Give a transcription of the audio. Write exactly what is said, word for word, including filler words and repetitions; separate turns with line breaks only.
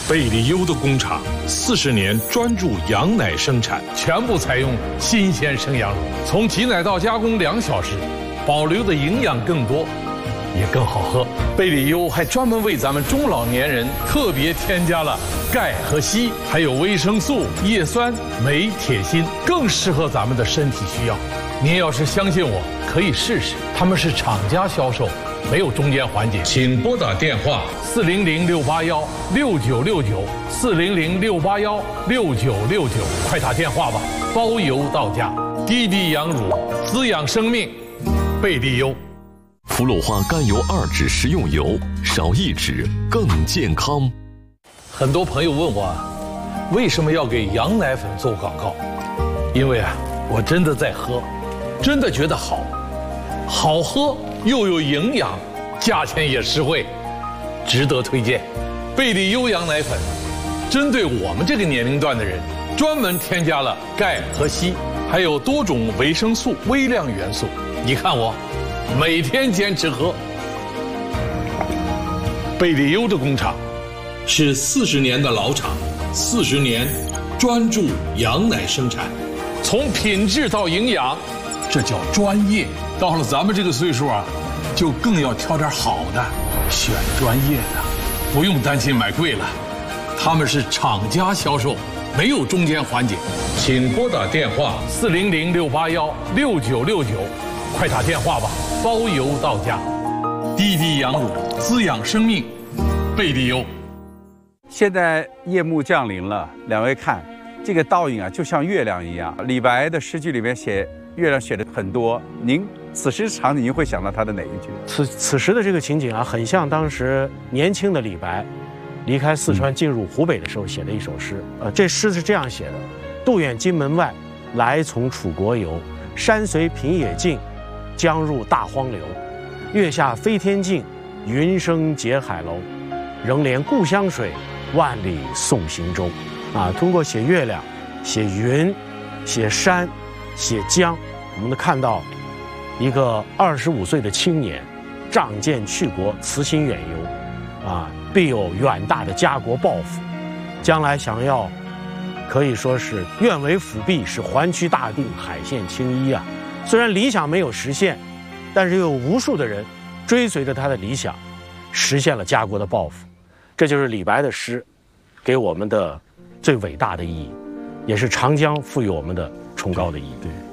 贝利优的工厂四十年专注羊奶生产，全部采用新鲜生羊乳，从挤奶到加工两小时，保留的营养更多，也更好喝。贝利优还专门为咱们中老年人特别添加了钙和硒，还有维生素、叶酸、镁、铁、锌，更适合咱们的身体需要。您要是相信我，可以试试。他们是厂家销售，没有中间环节。请拨打电话四零零六八幺六九六九四零零六八幺六九六九，快打电话吧，包邮到家。滴滴羊乳，滋养生命，贝利优。
氟氯化甘油二酯食用油，少一酯更健康。
很多朋友问我，为什么要给羊奶粉做广告？因为啊，我真的在喝，真的觉得好，好喝又有营养，价钱也实惠，值得推荐。贝利优羊奶粉，针对我们这个年龄段的人，专门添加了钙和硒，还有多种维生素、微量元素。你看我，每天坚持喝。贝利优的工厂是四十年的老厂，四十年专注羊奶生产，从品质到营养，这叫专业。到了咱们这个岁数啊，就更要挑点好的，选专业的，不用担心买贵了。他们是厂家销售，没有中间环节。请拨打电话四零零六八幺六九六九，快打电话吧，包邮到家。滴滴羊乳，滋养生命，贝利优。
现在夜幕降临了，两位看，这个倒影啊，就像月亮一样。李白的诗句里面写月亮写的很多，您此时场景您会想到他的哪一句？
此此时的这个情景啊，很像当时年轻的李白离开四川进入湖北的时候写的一首诗。呃，这诗是这样写的：渡远荆门外，来从楚国游。山随平野尽，江入大荒流。月下飞天镜，云生结海楼。仍怜故乡水，万里送行舟。啊，通过写月亮、写云、写山、写江，我们能看到一个二十五岁的青年，仗剑去国，辞行远游，啊，必有远大的家国抱负，将来想要可以说是愿为辅弼，是还渠大定，海献青衣啊。虽然理想没有实现，但是有无数的人追随着他的理想，实现了家国的抱负。这就是李白的诗给我们的最伟大的意义，也是长江赋予我们的崇高的意义。对。